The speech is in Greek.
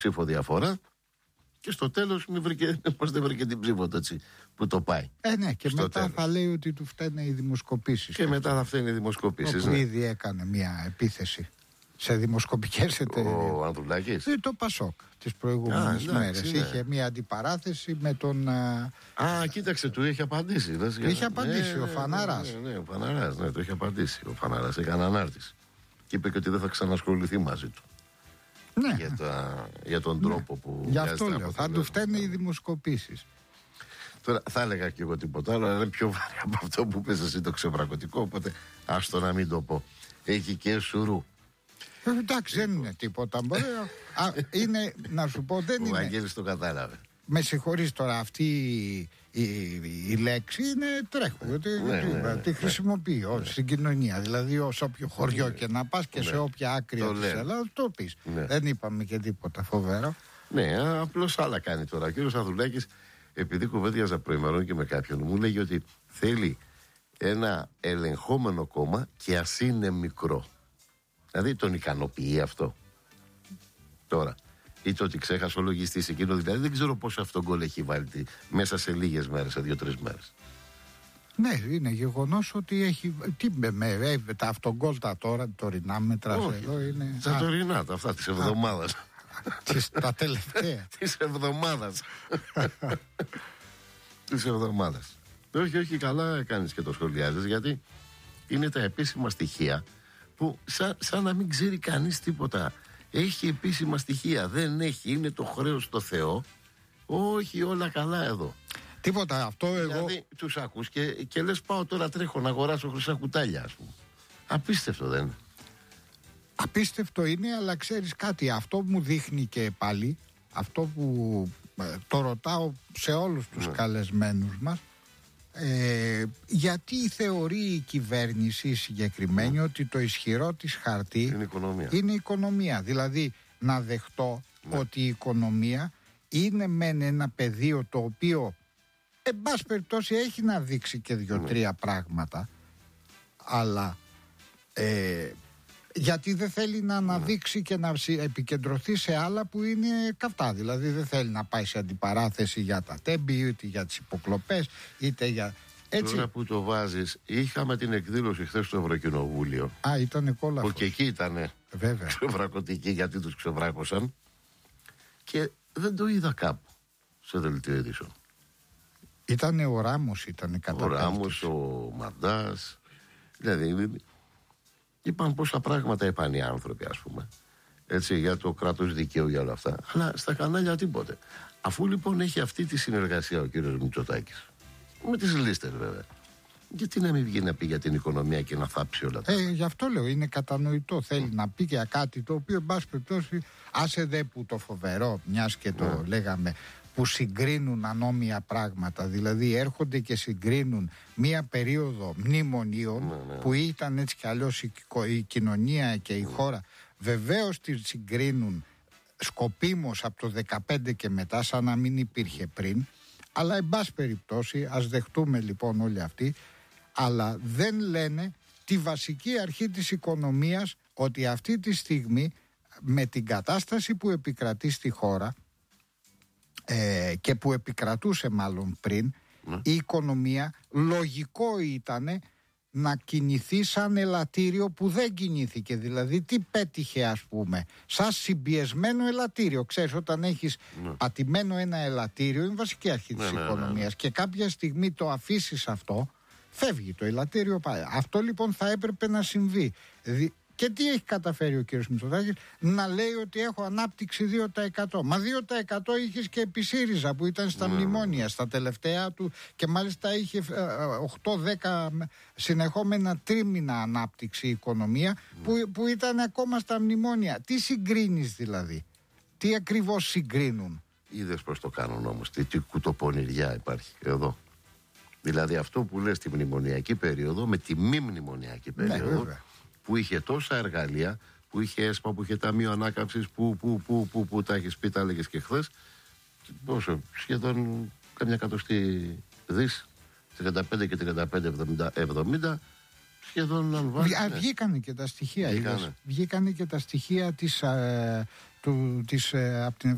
ψήφο διαφορά. Και στο τέλος πώς δεν βρήκε την ψήφο έτσι που το πάει. Ναι, και στο μετά τέλος. θα λέει ότι του φταίνε οι δημοσκοπήσεις. Και μετά θα φταίνε οι δημοσκοπήσεις. Όπου ήδη έκανε μια επίθεση σε δημοσκοπικές εταιρείες. Ο Ανδρουλάκης. Το Πασόκ τις προηγούμενες μέρες. Ναι. Είχε μια αντιπαράθεση με τον. Κοίταξε, του είχε απαντήσει. Του είχε απαντήσει ο Φανάρας. Ναι, ο Φανάρας, ναι, το είχε απαντήσει. Ο Φανάρας έκανε ανάρτηση. Και είπε και ότι δεν θα ξανασχοληθεί μαζί του. Ναι. Για τον τρόπο που. Γι' αυτό λέω. Θα του φταίνε οι δημοσκοπήσεις. Τώρα θα έλεγα και εγώ τίποτα άλλο, αλλά είναι πιο βαρύ από αυτό που πες εσύ το ξεβρακωτικό. Οπότε άστο να μην το πω. Έχει και σουρού. Εντάξει, δεν είναι τίποτα. Είναι, να σου πω, δεν είναι. Ο Βαγγέλης το κατάλαβε. Με συγχωρείς τώρα, αυτή η λέξη είναι τρέχω. Τη χρησιμοποιώ στην κοινωνία. Δηλαδή, σε όποιο χωριό και να πας και σε όποια άκρη της Ελλάδας, το πεις. Δεν είπαμε και τίποτα φοβερό. Ναι, απλώς άλλα κάνει τώρα. Ο κύριος Ανδρουλάκης, επειδή κουβέντιαζα προημερών και με κάποιον, μου λέγει ότι θέλει ένα ελεγχόμενο κόμμα και ας είναι μικρό. Δηλαδή τον ικανοποιεί αυτό. Τώρα. Ή το ότι ξέχασε ο λογιστής εκείνο, δηλαδή δεν ξέρω πόσο αυτόν γκολ έχει βάλει μέσα σε λίγες μέρες, σε 2-3 μέρες. Ναι, είναι γεγονός ότι έχει. Τα αυτογκόλ τα τωρινά μέτρα εδώ είναι. Τα τωρινά, αυτά της εβδομάδας. Τα τελευταία. Της εβδομάδας. Της εβδομάδας. Όχι, καλά κάνεις και το σχολιάζεις, γιατί είναι τα επίσημα στοιχεία που σαν να μην ξέρει κανείς τίποτα. Έχει επίσημα στοιχεία, δεν έχει, είναι το χρέος στο Θεό. Όχι, όλα καλά εδώ. Τίποτα, αυτό εγώ. Δηλαδή τους ακούς και λες, πάω τώρα, τρέχω να αγοράσω χρυσά κουτάλια, ας πούμε. Απίστευτο δεν είναι? Απίστευτο είναι, αλλά ξέρεις κάτι, αυτό μου δείχνει και πάλι, αυτό που το ρωτάω σε όλους τους καλεσμένους μας, γιατί θεωρεί η κυβέρνηση συγκεκριμένη ότι το ισχυρό της χαρτί είναι η οικονομία. Δηλαδή να δεχτώ ότι η οικονομία είναι μεν ένα πεδίο το οποίο εν πάση περιπτώσει έχει να δείξει και 2-3 πράγματα, αλλά γιατί δεν θέλει να αναδείξει και να επικεντρωθεί σε άλλα που είναι καυτά. Δηλαδή δεν θέλει να πάει σε αντιπαράθεση για τα τέμπη, είτε για τις υποκλοπές, είτε για. Έτσι. Τώρα που το βάζεις, είχαμε την εκδήλωση χθες στο Ευρωκοινοβούλιο. Ήταν κόλαφος. Που και εκεί ήταν ξεβρακωτική, γιατί τους ξεβράκωσαν. Και δεν το είδα κάπου σε δελτίο ειδήσεων. Ήτανε ο Ράμος, ήτανε καταπέλτης. Ο Ράμος, ο Μαντάς. Δηλαδή, είπαν πόσα πράγματα είπαν οι άνθρωποι, ας πούμε. Έτσι, για το κράτος δικαίου, για όλα αυτά. Αλλά στα κανάλια τίποτε. Αφού λοιπόν έχει αυτή τη συνεργασία ο κύριος Μητσοτάκης, με τις λίστες βέβαια, γιατί να μην βγει να πει για την οικονομία και να θάψει όλα τα. Γι' αυτό λέω, είναι κατανοητό. Θέλει να πει για κάτι το οποίο, εν πάση περιπτώσει, άσε δε που το φοβερό, μιας και το λέγαμε, που συγκρίνουν ανώμια πράγματα. Δηλαδή έρχονται και συγκρίνουν μία περίοδο μνημονίων που ήταν έτσι κι αλλιώς η κοινωνία και η χώρα. Βεβαίως τη συγκρίνουν σκοπίμως από το 2015 και μετά, σαν να μην υπήρχε πριν. Αλλά εν πάση περιπτώσει, ας δεχτούμε λοιπόν όλοι αυτοί, αλλά δεν λένε τη βασική αρχή της οικονομίας, ότι αυτή τη στιγμή με την κατάσταση που επικρατεί στη χώρα και που επικρατούσε μάλλον πριν, η οικονομία λογικό ήτανε να κινηθεί σαν ελαττήριο που δεν κινήθηκε. Δηλαδή τι πέτυχε, ας πούμε, σαν συμπιεσμένο ελαττήριο. Ξέρεις, όταν έχεις πατημένο ένα ελαττήριο, είναι βασική αρχή της οικονομίας και κάποια στιγμή το αφήσεις αυτό, φεύγει το ελαττήριο πάει. Αυτό λοιπόν θα έπρεπε να συμβεί. Και τι έχει καταφέρει ο κ. Μητσοτάκης? Να λέει ότι έχω ανάπτυξη 2%. Μα 2% είχες και επί ΣΥΡΙΖΑ που ήταν στα μνημόνια, στα τελευταία του, και μάλιστα είχε 8-10 συνεχόμενα τρίμηνα ανάπτυξη η οικονομία που ήταν ακόμα στα μνημόνια. Τι συγκρίνεις δηλαδή? Τι ακριβώς συγκρίνουν? Είδες πως το κάνουν όμως? Τι κουτοπονηριά υπάρχει εδώ. Δηλαδή αυτό που λες, τη μνημονιακή περίοδο με τη μη μνημονιακή περίοδο, που είχε τόσα εργαλεία, που είχε ΕΣΠΑ, που είχε ταμείο ανάκαμψης, που τα έχεις πει, τα έλεγες και χθες. Πόσο, σχεδόν καμιά εκατοστή δις, 35 και 35-70, σχεδόν αν βάζει. Βγήκανε και τα στοιχεία. Βγήκανε και τα στοιχεία από την